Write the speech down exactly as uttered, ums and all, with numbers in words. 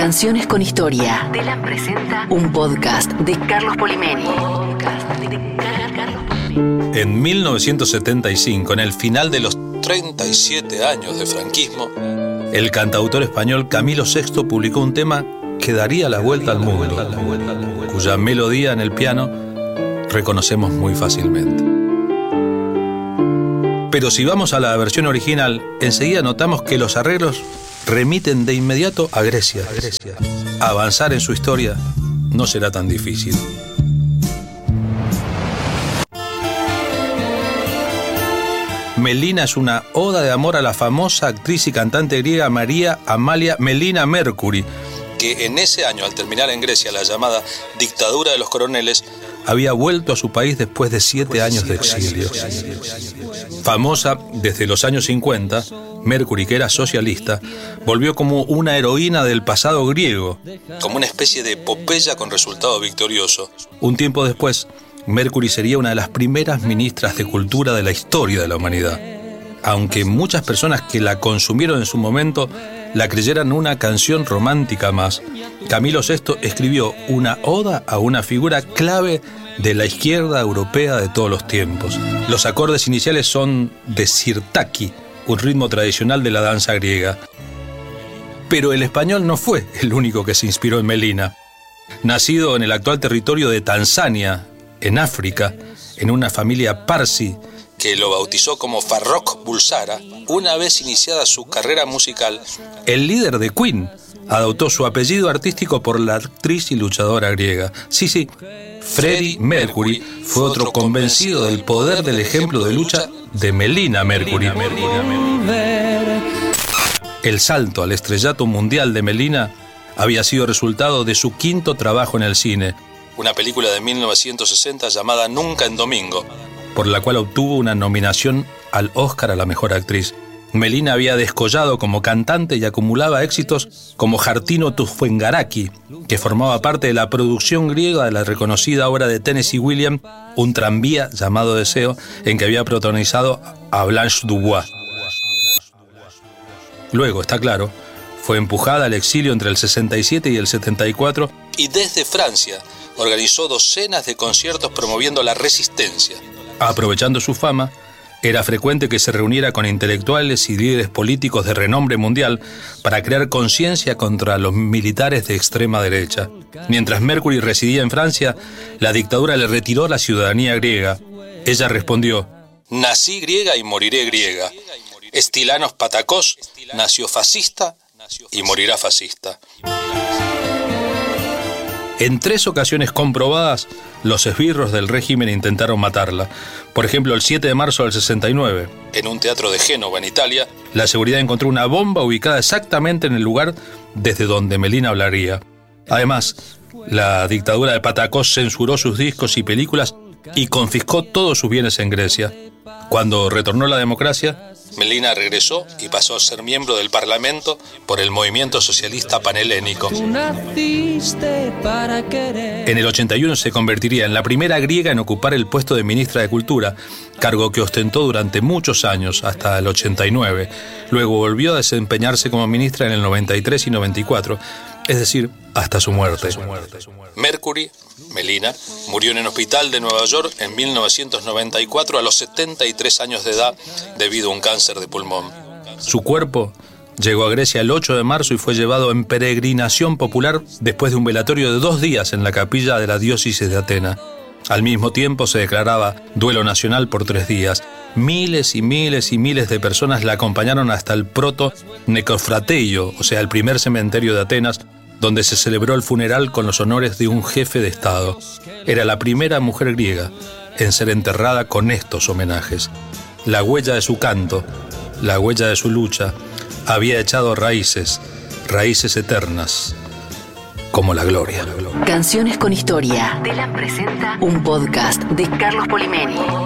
Canciones con historia. Telam presenta un podcast de Carlos Polimeni. En mil novecientos setenta y cinco, en el final de los treinta y siete años de franquismo, el cantautor español Camilo sexto publicó un tema que daría la vuelta al mundo, cuya melodía en el piano reconocemos muy fácilmente. Pero si vamos a la versión original, enseguida notamos que los arreglos remiten de inmediato a Grecia. Avanzar en su historia no será tan difícil. Melina es una oda de amor a la famosa actriz y cantante griega María Amalia Melina Mercouri, que en ese año, al terminar en Grecia la llamada dictadura de los coroneles, había vuelto a su país después de siete años de exilio. Famosa desde los años cincuenta, Mercouri, que era socialista, volvió como una heroína del pasado griego, como una especie de epopeya con resultado victorioso. Un tiempo después, Mercouri sería una de las primeras ministras de cultura de la historia de la humanidad. Aunque muchas personas que la consumieron en su momento la creyeran una canción romántica más, Camilo sexto escribió una oda a una figura clave de la izquierda europea de todos los tiempos. Los acordes iniciales son de sirtaki, un ritmo tradicional de la danza griega. Pero el español no fue el único que se inspiró en Melina. Nacido en el actual territorio de Tanzania, en África, en una familia parsi que lo bautizó como Farrokh Bulsara, una vez iniciada su carrera musical, el líder de Queen adoptó su apellido artístico por la actriz y luchadora griega. Sí, sí, Freddie Mercury fue otro convencido del poder del ejemplo de lucha de Melina Mercouri. El salto al estrellato mundial de Melina había sido resultado de su quinto trabajo en el cine, una película de mil novecientos sesenta llamada Nunca en Domingo, por la cual obtuvo una nominación al Oscar a la mejor actriz. Melina había descollado como cantante y acumulaba éxitos como Jartino Tufengaraki, que formaba parte de la producción griega de la reconocida obra de Tennessee Williams, Un tranvía llamado Deseo, en que había protagonizado a Blanche Dubois. Luego, está claro, fue empujada al exilio entre el sesenta y siete y el setenta y cuatro, y desde Francia organizó docenas de conciertos promoviendo la resistencia. Aprovechando su fama, era frecuente que se reuniera con intelectuales y líderes políticos de renombre mundial para crear conciencia contra los militares de extrema derecha. Mientras Mercouri residía en Francia, la dictadura le retiró la ciudadanía griega. Ella respondió: nací griega y moriré griega. Estilanos Patakos nació fascista y morirá fascista. En tres ocasiones comprobadas, los esbirros del régimen intentaron matarla. Por ejemplo, el siete de marzo del sesenta y nueve, en un teatro de Génova, en Italia, la seguridad encontró una bomba ubicada exactamente en el lugar desde donde Melina hablaría. Además, la dictadura de Patakos censuró sus discos y películas y confiscó todos sus bienes en Grecia. Cuando retornó la democracia, Melina regresó y pasó a ser miembro del Parlamento por el movimiento socialista panhelénico. En el ochenta y uno se convertiría en la primera griega en ocupar el puesto de ministra de Cultura, cargo que ostentó durante muchos años, hasta el ochenta y nueve. Luego volvió a desempeñarse como ministra en el noventa y tres y noventa y cuatro, es decir, hasta su muerte. Mercouri, Melina, murió en el hospital de Nueva York en mil novecientos noventa y cuatro a los setenta y tres años de edad debido a un cáncer de pulmón. Su cuerpo llegó a Grecia el ocho de marzo y fue llevado en peregrinación popular después de un velatorio de dos días en la capilla de la diócesis de Atenas. Al mismo tiempo se declaraba duelo nacional por tres días. Miles y miles y miles de personas la acompañaron hasta el proto necrofrateio, o sea, el primer cementerio de Atenas, donde se celebró el funeral con los honores de un jefe de Estado. Era la primera mujer griega en ser enterrada con estos homenajes. La huella de su canto, la huella de su lucha, había echado raíces, raíces eternas, como la gloria. Canciones con historia. Telam presenta un podcast de Carlos Polimeni.